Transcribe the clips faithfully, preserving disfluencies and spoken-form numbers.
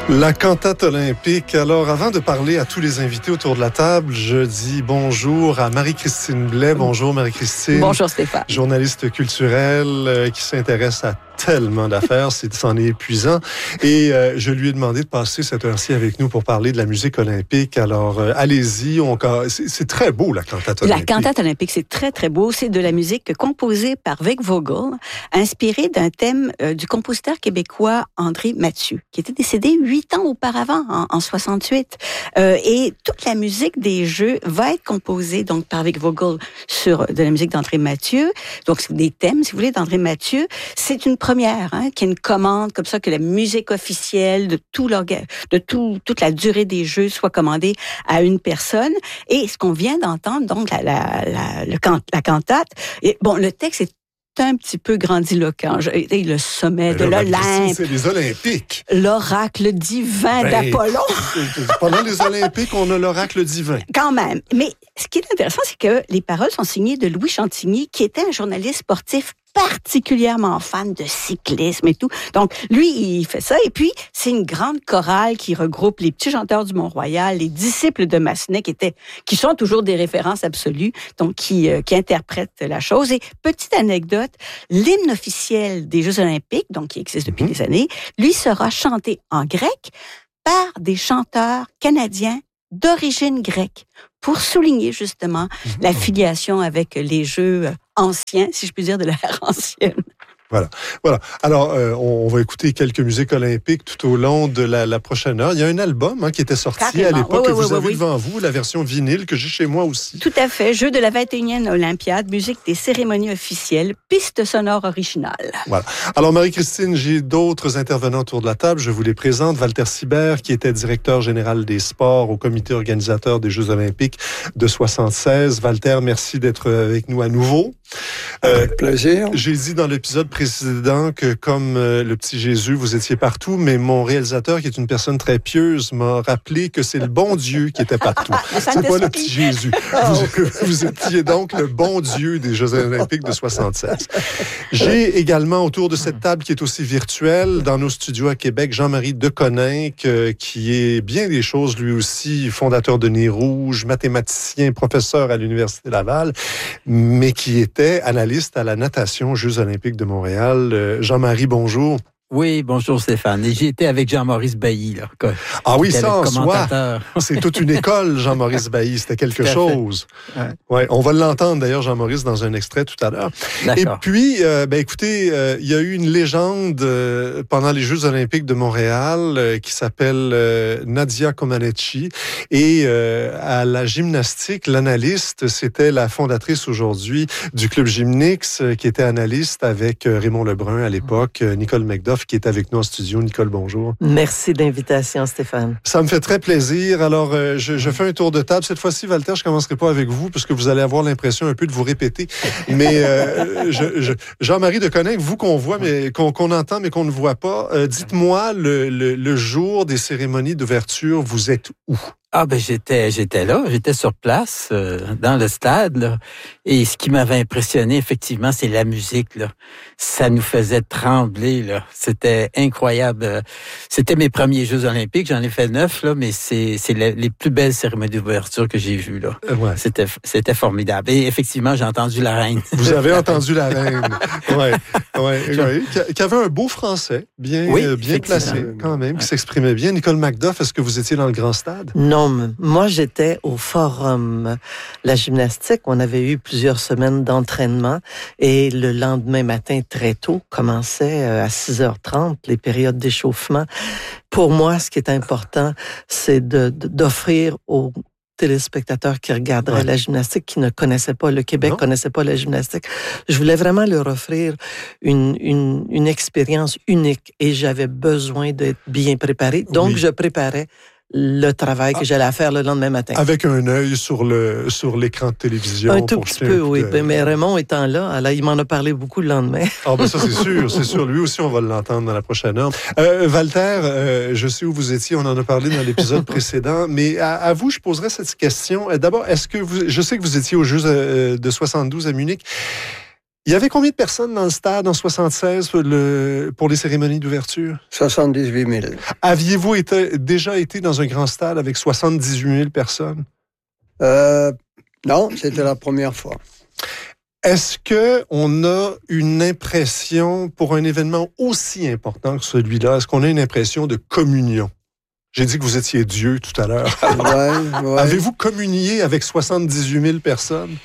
La cantate olympique. Alors, avant de parler à tous les invités autour de la table, je dis bonjour à Marie-Christine Blais. Bonjour Marie-Christine. Bonjour Stéphane. Journaliste culturelle euh, qui s'intéresse à tellement d'affaires, c'est, c'en est épuisant. Et euh, je lui ai demandé de passer cette heure-ci avec nous pour parler de la musique olympique. Alors, euh, allez-y. On, c'est, c'est très beau, la cantate olympique. La cantate olympique, c'est très, très beau. C'est de la musique composée par Vic Vogel, inspirée d'un thème euh, du compositeur québécois André Mathieu, qui était décédé huit ans auparavant, en, en soixante-huit. Euh, et toute la musique des Jeux va être composée donc par Vic Vogel sur de la musique d'André Mathieu. Donc, c'est des thèmes, si vous voulez, d'André Mathieu. C'est une première, hein, qui est une commande comme ça, que la musique officielle de tout l'orga- de tout, toute la durée des Jeux soit commandée à une personne. Et ce qu'on vient d'entendre, donc, la, la, la, le can- la cantate, et, bon, le texte est un petit peu grandiloquent. Et le sommet de l'Olympe. C'est les Olympiques. L'oracle divin ben, d'Apollon. Pendant les Olympiques, on a l'oracle divin. Quand même. Mais ce qui est intéressant, c'est que les paroles sont signées de Louis Chantigny, qui était un journaliste sportif particulièrement fan de cyclisme et tout. Donc, lui, il fait ça. Et puis, c'est une grande chorale qui regroupe les petits chanteurs du Mont-Royal, les disciples de Massenet, qui étaient, qui sont toujours des références absolues, donc qui, euh, qui interprètent la chose. Et petite anecdote, l'hymne officiel des Jeux olympiques, donc qui existe depuis mmh. des années, lui sera chanté en grec par des chanteurs canadiens d'origine grecque, pour souligner justement mmh. la filiation avec les Jeux anciens, si je puis dire, de l'ère ancienne. Voilà, voilà. Alors, euh, on, on va écouter quelques musiques olympiques tout au long de la, la prochaine heure. Il y a un album hein, qui était sorti Carrément. à l'époque, oui, oui, que vous oui, avez oui. devant vous, la version vinyle que j'ai chez moi aussi. Tout à fait. Jeu de la vingt et unième Olympiade, musique des cérémonies officielles, piste sonore originale. Voilà. Alors, Marie-Christine, j'ai d'autres intervenants autour de la table. Je vous les présente. Walter Sibert, qui était directeur général des sports au comité organisateur des Jeux olympiques de soixante-seize. Walter, merci d'être avec nous à nouveau. Avec euh, plaisir. J'ai dit dans l'épisode précédent que comme euh, le petit Jésus, vous étiez partout, mais mon réalisateur, qui est une personne très pieuse, m'a rappelé que c'est le bon Dieu qui était partout. C'est pas le petit Jésus. Vous, vous étiez donc le bon Dieu des Jeux olympiques de soixante-seize. J'ai également autour de cette table qui est aussi virtuelle, dans nos studios à Québec, Jean-Marie Deconinck, euh, qui est bien des choses, lui aussi, fondateur de Nez Rouge, mathématicien, professeur à l'Université Laval, mais qui était analyste à la natation Jeux olympiques de Montréal. Euh, Jean-Marie, bonjour. Oui, bonjour Stéphane. Et j'ai été avec Jean-Maurice Bailly. Là, ah oui, ça en soi, c'est toute une école, Jean-Maurice Bailly. C'était quelque chose. Ouais. Ouais, on va l'entendre d'ailleurs, Jean-Maurice, dans un extrait tout à l'heure. D'accord. Et puis, euh, ben, écoutez, euh, il y a eu une légende euh, pendant les Jeux olympiques de Montréal euh, qui s'appelle euh, Nadia Comaneci. Et euh, à la gymnastique, l'analyste, c'était la fondatrice aujourd'hui du Club Gymnix, euh, qui était analyste avec euh, Raymond Lebrun à l'époque, euh, Nicole McDuff, qui est avec nous en studio. Nicole, bonjour. Merci de l'invitation, Stéphane. Ça me fait très plaisir. Alors, euh, je, je fais un tour de table. Cette fois-ci, Walter, je ne commencerai pas avec vous, parce que vous allez avoir l'impression un peu de vous répéter. Mais euh, je, je, Jean-Marie Deconinck, vous qu'on voit, mais qu'on, qu'on entend, mais qu'on ne voit pas, euh, dites-moi, le, le, le jour des cérémonies d'ouverture, vous êtes où? Ah ben j'étais j'étais là, j'étais sur place euh, dans le stade là. Et ce qui m'avait impressionné effectivement, c'est la musique là. Ça nous faisait trembler là. C'était incroyable. C'était mes premiers Jeux olympiques, j'en ai fait neuf là, mais c'est c'est les, les plus belles cérémonies d'ouverture que j'ai vues là. Ouais. C'était c'était formidable. Et effectivement, j'ai entendu la reine. Vous avez entendu la reine. Ouais. Ouais, ouais. Qui avait un beau français, bien oui, euh, bien placé quand même, qui s'exprimait bien. Nicole McDuff, est-ce que vous étiez dans le grand stade? Non. Moi, j'étais au Forum La Gymnastique. On avait eu plusieurs semaines d'entraînement et le lendemain matin, très tôt, commençait à six heures trente, les périodes d'échauffement. Pour moi, ce qui est important, c'est de, de, d'offrir aux téléspectateurs qui regarderaient ouais. la gymnastique, qui ne connaissaient pas le Québec, ne connaissaient pas la gymnastique. Je voulais vraiment leur offrir une, une, une expérience unique et j'avais besoin d'être bien préparé. Donc, oui. je préparais le travail que ah, j'allais faire le lendemain matin. Avec un œil sur le sur l'écran de télévision. Un tout petit peu, oui. De... Mais Raymond étant là, alors, il m'en a parlé beaucoup le lendemain. Ah ben ça, c'est sûr, c'est sûr. Lui aussi, on va l'entendre dans la prochaine heure. Euh, Walter, euh, je sais où vous étiez, on en a parlé dans l'épisode précédent, mais à, à vous, je poserais cette question. D'abord, est-ce que vous... Je sais que vous étiez aux Jeux de soixante-douze à Munich. Il y avait combien de personnes dans le stade en soixante-seize le, pour les cérémonies d'ouverture? soixante-dix-huit mille. Aviez-vous été, déjà été dans un grand stade avec soixante-dix-huit mille personnes? Euh, non, c'était la première fois. Est-ce qu'on a une impression, pour un événement aussi important que celui-là, est-ce qu'on a une impression de communion? J'ai dit que vous étiez Dieu tout à l'heure. Ouais, ouais. Avez-vous communié avec soixante-dix-huit mille personnes?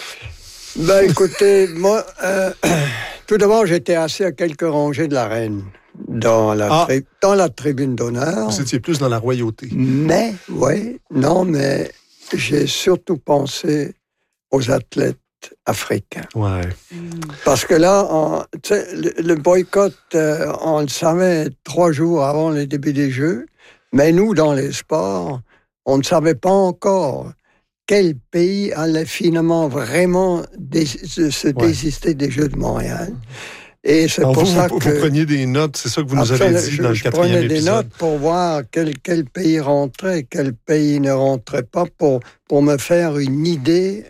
Ben, écoutez, moi, euh, tout d'abord, j'étais assis à quelques rangées de la reine, dans la, ah. tri- dans la tribune d'honneur. Vous étiez plus dans la royauté. Mais, oui, non, mais j'ai surtout pensé aux athlètes africains. Ouais. Parce que là, on, le, le boycott, euh, on le savait trois jours avant le début des Jeux, mais nous, dans les sports, on ne savait pas encore quel pays allait finalement vraiment dés- se ouais. désister des Jeux de Montréal. Et c'est Alors pour vous, ça vous, que... Vous preniez des notes, c'est ça que vous nous Après, avez dit je, dans le je quatrième prenais des épisode. notes pour voir quel, quel pays rentrait, quel pays ne rentrait pas, pour, pour me faire une idée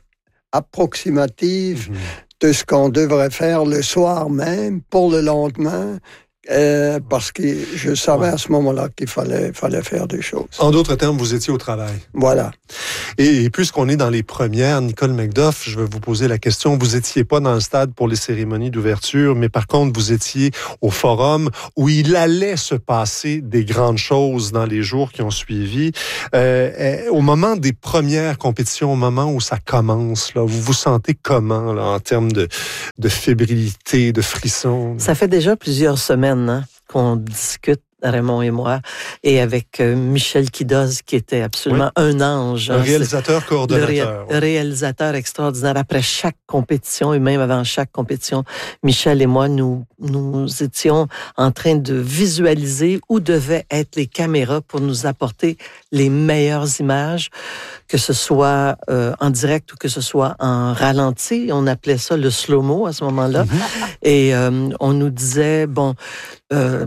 approximative mmh. de ce qu'on devrait faire le soir même, pour le lendemain, euh, parce que je savais ouais. à ce moment-là qu'il fallait, fallait faire des choses. En d'autres termes, vous étiez au travail. Voilà. Et, et puisqu'on est dans les premières, Nicole Macduff, je vais vous poser la question. Vous étiez pas dans le stade pour les cérémonies d'ouverture, mais par contre, vous étiez au forum où il allait se passer des grandes choses dans les jours qui ont suivi. Euh, au moment des premières compétitions, au moment où ça commence, là, vous vous sentez comment là, en termes de, de fébrilité, de frissons? Ça fait déjà plusieurs semaines hein, qu'on discute, Raymond et moi, et avec euh, Michel Kidoz, qui était absolument oui. un ange. Un hein, réalisateur coordonnateur. Le ré- réalisateur extraordinaire. Après chaque compétition, et même avant chaque compétition, Michel et moi, nous, nous étions en train de visualiser où devaient être les caméras pour nous apporter les meilleures images, que ce soit euh, en direct ou que ce soit en ralenti. On appelait ça le slow-mo à ce moment-là. Mm-hmm. Et euh, on nous disait, bon... Euh,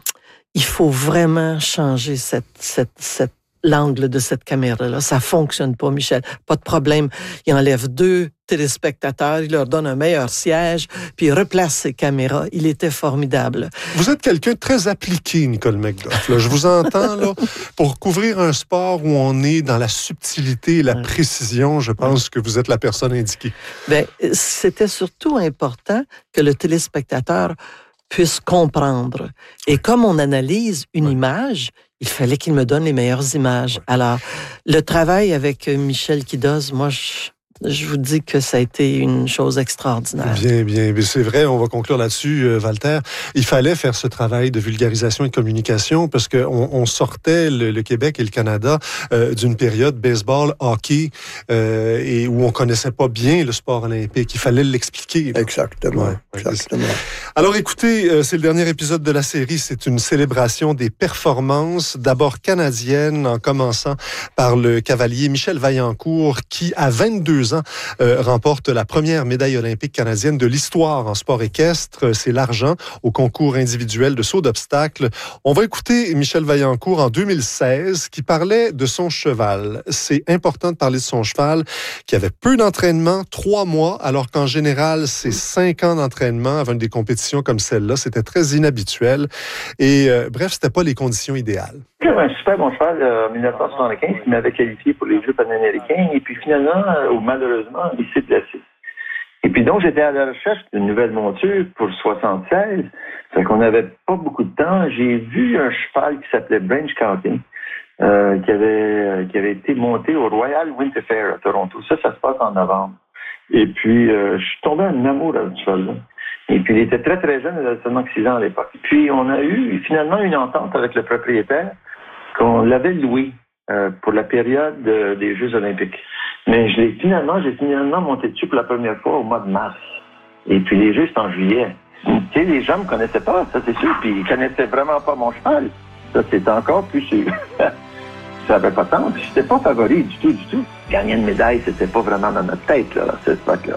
il faut vraiment changer cette, cette, cette, l'angle de cette caméra-là. Ça fonctionne pas, Michel. Pas de problème. Il enlève deux téléspectateurs, il leur donne un meilleur siège, puis il replace ses caméras. Il était formidable. Vous êtes quelqu'un de très appliqué, Nicole Macduff. Là, je vous entends, là, pour couvrir un sport où on est dans la subtilité et la précision, je pense que vous êtes la personne indiquée. Ben, c'était surtout important que le téléspectateur puisse comprendre. Et comme on analyse une ouais. image, il fallait qu'il me donne les meilleures images. Ouais. Alors, le travail avec Michel Kidoz, moi, je, je vous dis que ça a été une chose extraordinaire. Bien, bien. Mais c'est vrai, on va conclure là-dessus, euh, Walter. Il fallait faire ce travail de vulgarisation et de communication parce qu'on on sortait le, le Québec et le Canada euh, d'une période baseball, hockey, euh, et où on connaissait pas bien le sport olympique. Il fallait l'expliquer. Là. Exactement. Ouais, exactement. Alors, écoutez, euh, c'est le dernier épisode de la série. C'est une célébration des performances, d'abord canadiennes, en commençant par le cavalier Michel Vaillancourt, qui, à vingt-deux ans, euh, remporte la première médaille olympique canadienne de l'histoire en sport équestre. C'est l'argent au concours individuel de saut d'obstacles. On va écouter Michel Vaillancourt en deux mille seize qui parlait de son cheval. C'est important de parler de son cheval qui avait peu d'entraînement, trois mois, alors qu'en général, c'est cinq ans d'entraînement avant des compétitions comme celle-là. C'était très inhabituel. Et euh, bref, c'était pas les conditions idéales. J'avais un super bon cheval euh, en dix-neuf cent soixante-quinze qui m'avait qualifié pour les Jeux panaméricains. Et puis finalement, euh, malheureusement, il s'est blessé. Et puis donc, j'étais à la recherche d'une nouvelle monture pour soixante-seize. Fait qu'on n'avait pas beaucoup de temps. J'ai vu un cheval qui s'appelait Branch County, euh, qui avait euh, qui avait été monté au Royal Winter Fair à Toronto. Ça, ça se passe en novembre. Et puis, euh, je suis tombé en amour avec ce cheval-là. Et puis, il était très, très jeune, il avait seulement six ans à l'époque. Puis, on a eu finalement une entente avec le propriétaire qu'on l'avait loué euh, pour la période euh, des Jeux olympiques. Mais je l'ai finalement, j'ai finalement monté dessus pour la première fois au mois de mars. Et puis, les Jeux, c'est en juillet. Tu sais, les gens me connaissaient pas, ça c'est sûr, puis ils connaissaient vraiment pas mon cheval. Ça, c'est encore plus sûr. Ça n'avait pas tant, puis j'étais pas favori du tout, du tout. Gagner une médaille, c'était pas vraiment dans notre tête, là, à cette époque-là.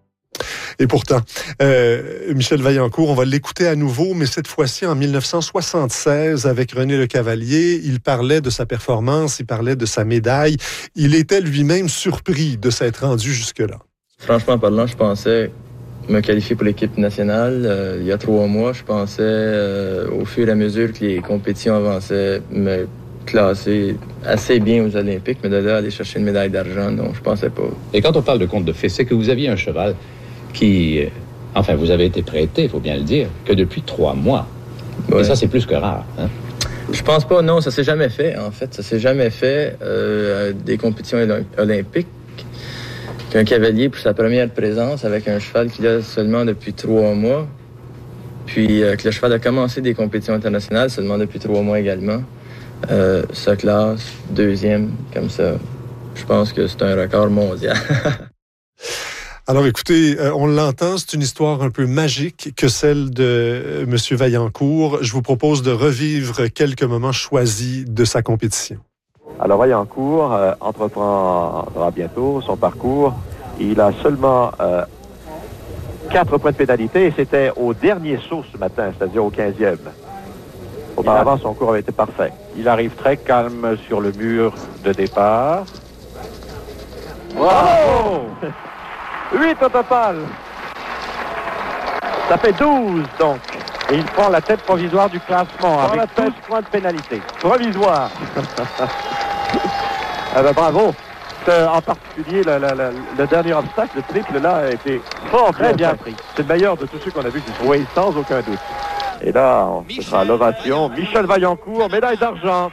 Et pourtant, euh, Michel Vaillancourt, on va l'écouter à nouveau, mais cette fois-ci en dix-neuf cent soixante-seize avec René Lecavalier. Il parlait de sa performance, il parlait de sa médaille. Il était lui-même surpris de s'être rendu jusque-là. Franchement parlant, je pensais me qualifier pour l'équipe nationale. Euh, il y a trois mois, je pensais, euh, au fur et à mesure que les compétitions avançaient, me classer assez bien aux Olympiques, mais de là, aller chercher une médaille d'argent, non, je pensais pas. Et quand on parle de conte de fées, c'est que vous aviez un cheval qui... Euh, enfin, vous avez été prêté, il faut bien le dire, que depuis trois mois. Ouais. Et ça, c'est plus que rare, hein? Je pense pas, non, ça s'est jamais fait, en fait. Ça s'est jamais fait euh, des compétitions olympiques. Qu'un cavalier pour sa première présence avec un cheval qu'il a seulement depuis trois mois, puis euh, que le cheval a commencé des compétitions internationales seulement depuis trois mois également, euh, sa classe, deuxième, comme ça, je pense que c'est un record mondial. Alors écoutez, euh, on l'entend, c'est une histoire un peu magique que celle de euh, M. Vaillancourt. Je vous propose de revivre quelques moments choisis de sa compétition. Alors Vaillancourt euh, entreprendra bientôt son parcours. Il a seulement euh, quatre points de pénalité et c'était au dernier saut ce matin, c'est-à-dire au quinzième. Auparavant, son cours avait été parfait. Il arrive très calme sur le mur de départ. Bravo! huit au total. Ça fait douze, donc. Et il prend la tête provisoire du classement avec la tête. douze points de pénalité. Provisoire. Ah ben, bravo. Euh, en particulier, le, le, le, le dernier obstacle, le triple, là, a été fort très bien, bien pris. C'est le meilleur de tous ceux qu'on a vus jusqu'ici. Oui, sans aucun doute. Et là, on, ce sera l'ovation. Michel Vaillancourt, médaille d'argent.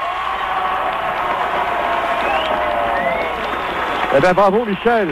Eh bien, bravo, Michel.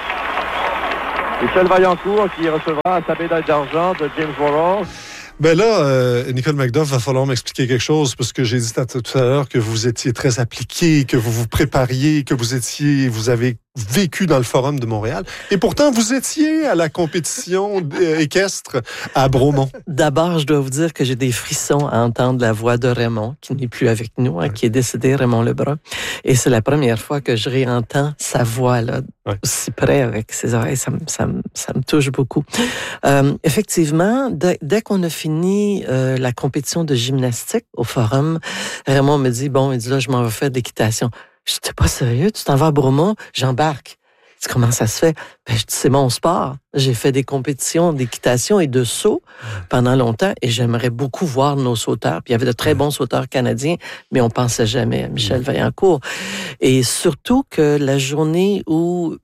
Michel Vaillancourt qui recevra sa médaille d'argent de James Worrall. Ben là, euh, Nicole Macduff, va falloir m'expliquer quelque chose parce que j'ai dit tout à l'heure que vous étiez très appliqué, que vous vous prépariez, que vous étiez, vous avez vécu dans le Forum de Montréal. Et pourtant, vous étiez à la compétition équestre à Bromont. D'abord, je dois vous dire que j'ai des frissons à entendre la voix de Raymond, qui n'est plus avec nous, hein, ouais. qui est décédé, Raymond Lebrun. Et c'est la première fois que je réentends sa voix, là, ouais. aussi près avec ses oreilles. Ça me, ça me, ça me touche beaucoup. Euh, effectivement, dès, dès qu'on a fini euh, la compétition de gymnastique au Forum, Raymond me dit, bon, il dit là, je m'en vais faire de l'équitation. Je dis, t'es pas sérieux? Tu t'en vas à Bromont? J'embarque. Je dis, comment ça se fait? Ben, je dis, c'est mon sport. J'ai fait des compétitions d'équitation et de saut pendant longtemps et j'aimerais beaucoup voir nos sauteurs. Puis il y avait de très bons sauteurs canadiens, mais on pensait jamais à Michel Vaillancourt. Et surtout que la journée où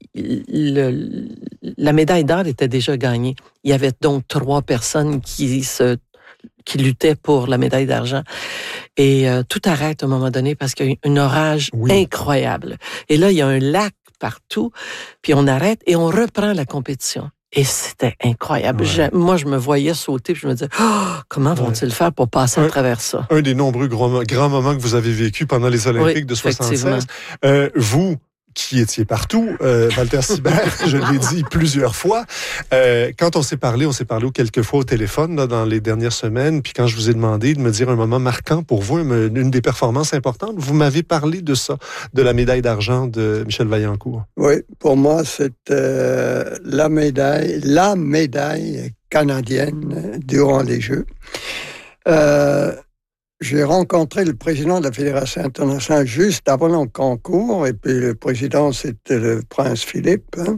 le, la médaille d'or était déjà gagnée, il y avait donc trois personnes qui se qui luttaient pour la médaille d'argent. Et euh, tout arrête à un moment donné parce qu'il y a un orage oui. incroyable. Et là, il y a un lac partout, puis on arrête et on reprend la compétition. Et c'était incroyable. Ouais. Je, moi, je me voyais sauter, puis je me disais, oh, comment vont-ils ouais. faire pour passer un, à travers ça? Un des nombreux grands, grands moments que vous avez vécu pendant les Olympiques oui, de soixante-seize. Euh, vous, qui étiez partout, euh, Walter Sibert, je l'ai dit plusieurs fois. Euh, quand on s'est parlé, on s'est parlé quelques fois au téléphone là, dans les dernières semaines, puis quand je vous ai demandé de me dire un moment marquant pour vous, une, une des performances importantes, vous m'avez parlé de ça, de la médaille d'argent de Michel Vaillancourt. Oui, pour moi, c'est euh, la médaille, la médaille canadienne durant les Jeux. Euh, J'ai rencontré le président de la Fédération internationale juste avant le concours, et puis le président, c'était le prince Philippe. Hein.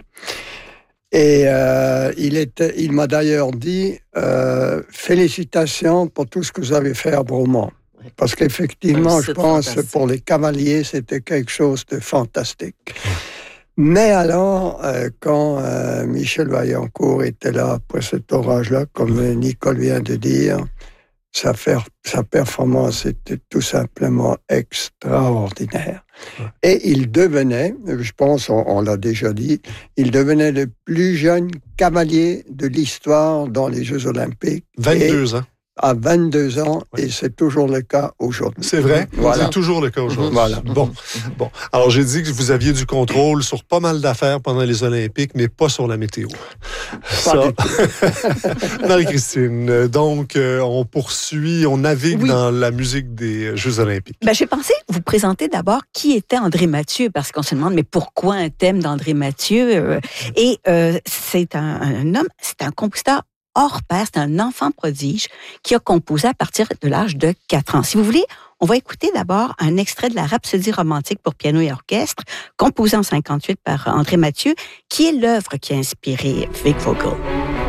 Et euh, il, était, il m'a d'ailleurs dit euh, « Félicitations pour tout ce que vous avez fait à Bromont ». Parce qu'effectivement, oui, je pense fantastique. Pour les cavaliers, c'était quelque chose de fantastique. Mais alors, euh, quand euh, Michel Vaillancourt était là, après cet orage-là, comme Nicole vient de dire, Sa, faire, sa performance était tout simplement extraordinaire. Ouais. Et il devenait, je pense, on, on l'a déjà dit, il devenait le plus jeune cavalier de l'histoire dans les Jeux olympiques. vingt-deux ans. À vingt-deux ans, ouais. et c'est toujours le cas aujourd'hui. C'est vrai? Voilà. C'est toujours le cas aujourd'hui. Voilà. Bon. bon. Alors, j'ai dit que vous aviez du contrôle sur pas mal d'affaires pendant les Olympiques, mais pas sur la météo. Ça. Marie-Christine, donc, euh, on poursuit, on navigue oui. dans la musique des Jeux olympiques. Ben, j'ai pensé vous présenter d'abord qui était André Mathieu, parce qu'on se demande, mais pourquoi un thème d'André Mathieu? Et euh, c'est un, un homme, c'est un compositeur hors pair, c'est un enfant prodige qui a composé à partir de l'âge de quatre ans. Si vous voulez, On va écouter d'abord un extrait de la Rhapsodie romantique pour piano et orchestre, composée en cinquante-huit par André Mathieu, qui est l'œuvre qui a inspiré Vic Vogel.